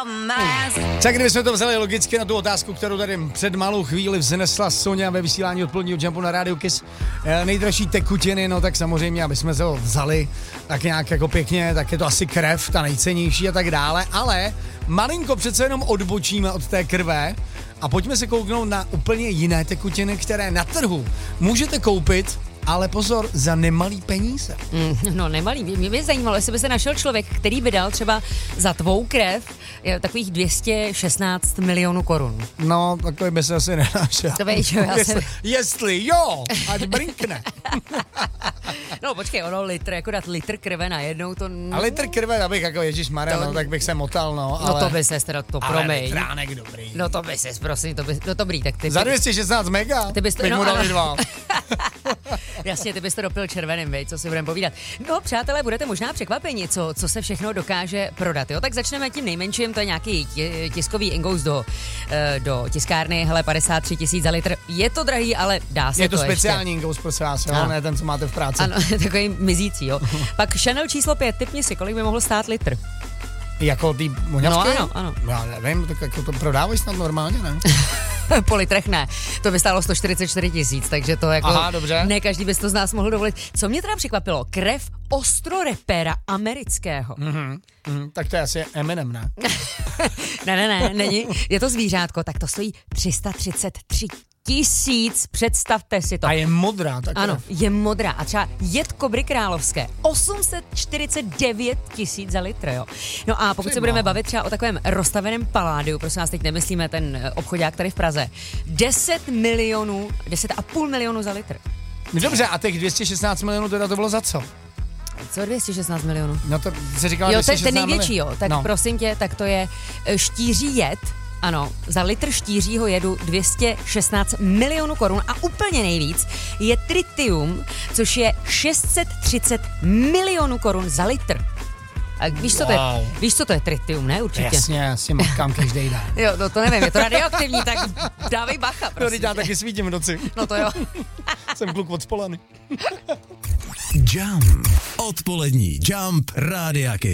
Tak kdybychom to vzali logicky na tu otázku, kterou tady před malou chvíli vznesla Sonja ve vysílání odpoledního Jumpu na rádiu Kiss. Nejdražší tekutiny, no tak samozřejmě, aby jsme se ho vzali tak nějak jako pěkně, tak je to asi krev, ta nejcennější a tak dále, ale malinko přece jenom odbočíme od té krve a pojďme se kouknout na úplně jiné tekutiny, které na trhu můžete koupit, ale pozor, za nemalý peníze. No nemalý, mě by zajímalo, jestli by se našel člověk, který by dal třeba za tvou krev takových 216 milionů korun. No, takový by se asi nenašel. To víš, jestli jo, ať brinkne. No počkej, ono litr, jako dát litr krve najednou, to... A litr krve, abych jako ježišmarja, no, tak bych se motal, no. Ale, no to by ses teda, to promiň. Ale litránek dobrý. No to by ses, prosím, no dobrý, tak ty... Za 216 mega, ty bys to, bych mu dali 2. Jasně, ty bys to dopil červeným, vej, co si budeme povídat. No, přátelé, budete možná překvapeni, co se všechno dokáže prodat, jo? Tak začneme tím nejmenším, to je nějaký tiskový ingous do tiskárny, hele, 53 000 za litr. Je to drahý, ale dá se to. Je to speciální ingous, prosím vás, jo? Ne ten, co máte v práci. Ano, takový mizící, jo. Pak Chanel číslo 5, tipni si, kolik by mohl stát litr. Jako ty moňavské? No, ano. Já nevím, tak jako to prodávají snad normálně, ne? Po litrech ne, to by stálo 144 000, takže to jako... Aha, dobře. Ne každý by to z nás mohl dovolit. Co mě teda překvapilo, krev ostrorepera amerického. Tak to je asi Eminem, ne? Ne, není. Je to zvířátko, tak to stojí 333 000, představte si to. A je modrá, tak. Ano, je modrá. A třeba jed kobry královské, 849 000 za litr, jo. No a pokud se budeme bavit třeba o takovém rozstaveném paládiu, prosím nás, teď nemyslíme ten obchodák tady v Praze, 10,5 milionu za litr. Dobře, a těch 216 milionů teda to bylo za co? Co 216 milionů? No to se říkalo jo, 216 ten největší, jo. Tak no. Prosím tě, tak to je štíří jed. Ano, za litr štířího jedu 216 milionů korun a úplně nejvíc je tritium, což je 630 milionů korun za litr. A víš, co to je tritium, ne? Určitě. Jasně, já si matkám každý den. Jo, no to nevím, je to radioaktivní, tak dávej bacha, prosím. No, já taky svítím v noci. No to jo. Jsem kluk od Spolany. Jump. Odpolední Jump Rádia Kiss.